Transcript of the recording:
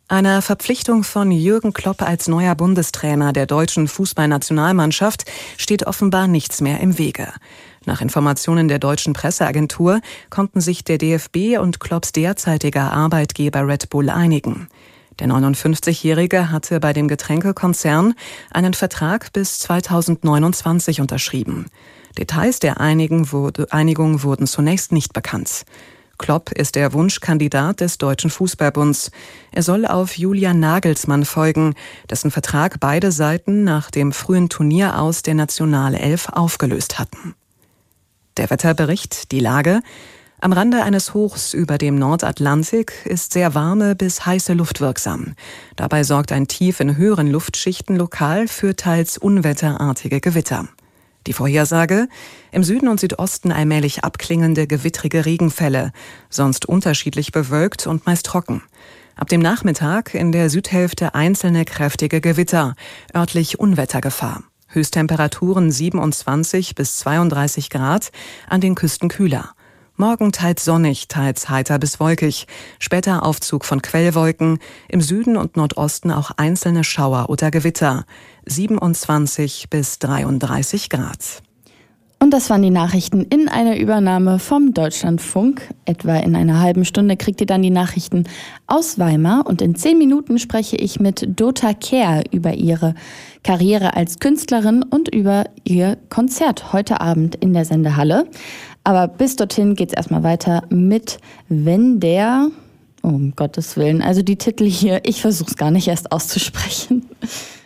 Einer Verpflichtung von Jürgen Klopp als neuer Bundestrainer der deutschen Fußballnationalmannschaft steht offenbar nichts mehr im Wege. Nach Informationen der deutschen Presseagentur konnten sich der DFB und Klopps derzeitiger Arbeitgeber Red Bull einigen. Der 59-Jährige hatte bei dem Getränkekonzern einen Vertrag bis 2029 unterschrieben. Details der Einigung wurden zunächst nicht bekannt. Klopp ist der Wunschkandidat des Deutschen Fußballbunds. Er soll auf Julian Nagelsmann folgen, dessen Vertrag beide Seiten nach dem frühen Turnieraus der Nationalelf aufgelöst hatten. Der Wetterbericht, die Lage: Am Rande eines Hochs über dem Nordatlantik ist sehr warme bis heiße Luft wirksam. Dabei sorgt ein Tief in höheren Luftschichten lokal für teils unwetterartige Gewitter. Die Vorhersage: Im Süden und Südosten allmählich abklingende gewittrige Regenfälle, sonst unterschiedlich bewölkt und meist trocken. Ab dem Nachmittag in der Südhälfte einzelne kräftige Gewitter, örtlich Unwettergefahr. Höchsttemperaturen 27 bis 32 Grad, an den Küsten kühler. Morgen teils sonnig, teils heiter bis wolkig, später Aufzug von Quellwolken, im Süden und Nordosten auch einzelne Schauer oder Gewitter, 27 bis 33 Grad. Und das waren die Nachrichten in einer Übernahme vom Deutschlandfunk. Etwa in einer halben Stunde kriegt ihr dann die Nachrichten aus Weimar. Und in 10 Minuten spreche ich mit Dota Kehr über ihre Karriere als Künstlerin und über ihr Konzert heute Abend in der Sendehalle. Aber bis dorthin geht's erstmal weiter mit Wenn der... Um Gottes Willen, also die Titel hier, ich versuche es gar nicht erst auszusprechen.